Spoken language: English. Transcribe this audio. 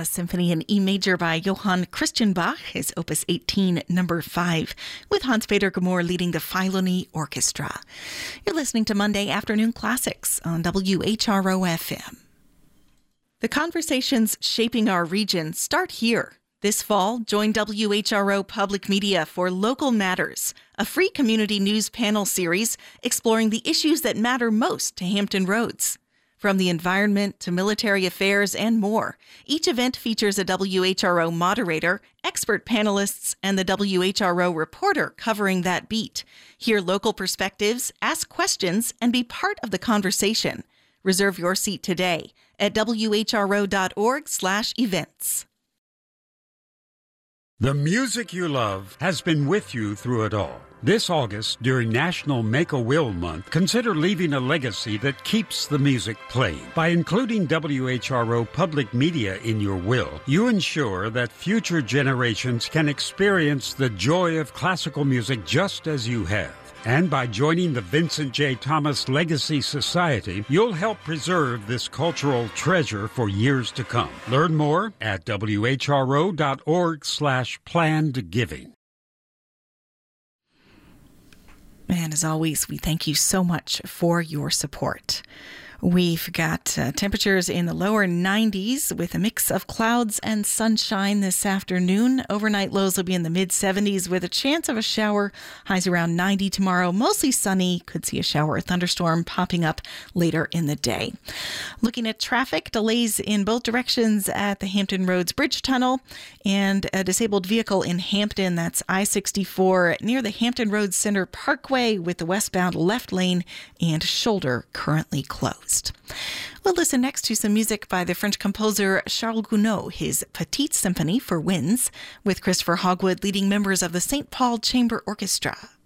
a symphony in E major by Johann Christian Bach, his Opus 18, number 5, with Hans-Peter Gmor leading the Philony Orchestra. You're listening to Monday Afternoon Classics on WHRO-FM. The conversations shaping our region start here. This fall, join WHRO Public Media for Local Matters, a free community news panel series exploring the issues that matter most to Hampton Roads. From the environment to military affairs and more, each event features a WHRO moderator, expert panelists, and the WHRO reporter covering that beat. Hear local perspectives, ask questions, and be part of the conversation. Reserve your seat today at whro.org/events. The music you love has been with you through it all. This August, during National Make-A-Will Month, consider leaving a legacy that keeps the music playing. By including WHRO Public Media in your will, you ensure that future generations can experience the joy of classical music just as you have. And by joining the Vincent J. Thomas Legacy Society, you'll help preserve this cultural treasure for years to come. Learn more at whro.org/plannedgiving. And as always, we thank you so much for your support. We've got temperatures in the lower 90s with a mix of clouds and sunshine this afternoon. Overnight lows will be in the mid-70s with a chance of a shower. Highs around 90 tomorrow. Mostly sunny. Could see a shower or thunderstorm popping up later in the day. Looking at traffic, delays in both directions at the Hampton Roads Bridge Tunnel and a disabled vehicle in Hampton. That's I-64 near the Hampton Roads Center Parkway with the westbound left lane and shoulder currently closed. We'll listen next to some music by the French composer Charles Gounod, his Petite Symphony for winds, with Christopher Hogwood leading members of the St. Paul Chamber Orchestra.